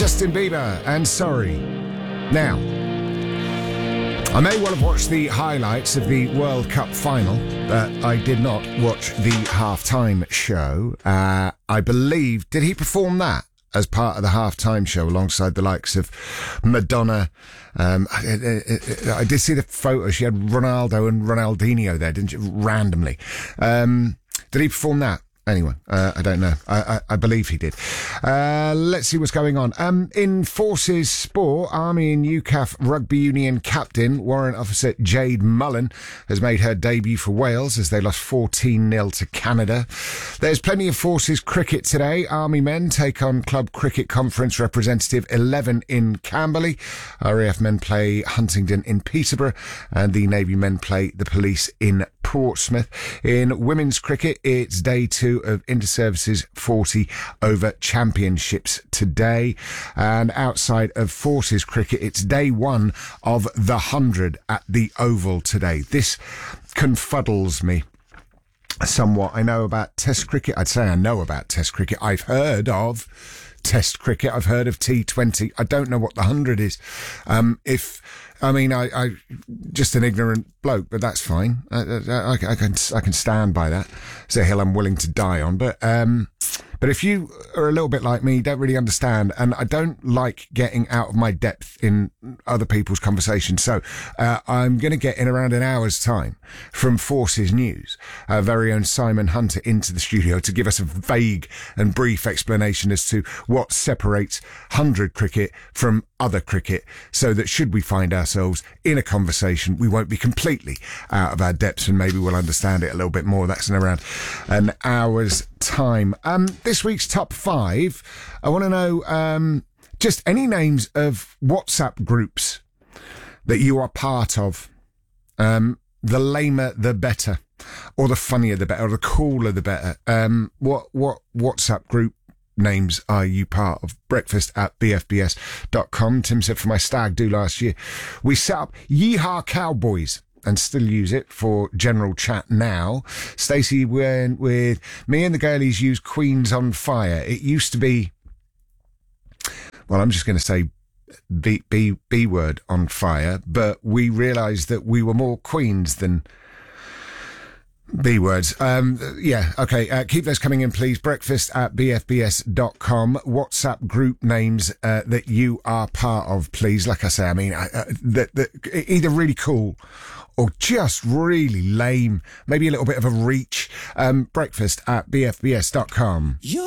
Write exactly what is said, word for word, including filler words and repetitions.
Justin Bieber and Sorry. Now, I may well have watched the highlights of the World Cup final, but I did not watch the half-time show. Uh, I believe, did he perform that as part of the half-time show alongside the likes of Madonna? Um, I, I, I did see the photo. She had Ronaldo and Ronaldinho there, didn't she? Randomly. Um, did he perform that? Anyway, uh, I don't know. I, I, I believe he did. Uh, let's see what's going on. Um, in Forces Sport, Army and U C A F Rugby Union captain, Warrant Officer Jade Mullen, has made her debut for Wales as they lost fourteen nil to Canada. There's plenty of Forces cricket today. Army men take on Club Cricket Conference representative eleven in Camberley. R A F men play Huntingdon in Peterborough, and the Navy men play the Police in Portsmouth. In women's cricket, it's day two of Inter-Services forty over championships today. And outside of Forces cricket, it's day one of the one hundred at the Oval today. This confuddles me somewhat. I know about Test cricket. I'd say I know about Test cricket. I've heard of Test cricket. I've heard of T twenty. I don't know what the one hundred is. Um, if, I mean, I, I, just an ignorant bloke, but that's fine. I, I, I can, I can stand by that. It's a hill I'm willing to die on. But, um, but if you are a little bit like me, you don't really understand, and I don't like getting out of my depth in other people's conversations. So, uh, I'm going to get in around an hour's time from Forces News, our very own Simon Hunter, into the studio to give us a vague and brief explanation as to what separates one hundred cricket from other cricket, so that should we find ourselves in a conversation, we won't be completely out of our depths and maybe we'll understand it a little bit more. That's in around an hour's time. Um, this week's top five, I want to know um, just any names of WhatsApp groups that you are part of. Um, the lamer, the better, or the funnier, the better, or the cooler, the better. Um, what what WhatsApp group names are you part of? Breakfast at b f b s dot com. Tim said, for my stag do last year, we set up Yeehaw Cowboys and still use it for general chat now. Stacey went with me and the girlies use Queens on Fire. It used to be, well, I'm just going to say B, B, B word on fire, but we realised that we were more Queens than B words. Um, yeah, okay. Uh, keep those coming in, please. Breakfast at b f b s dot com. WhatsApp group names uh, that you are part of, please. Like I say, I mean, uh, that, that either really cool or just really lame, maybe a little bit of a reach. Um, breakfast at b f b s dot com.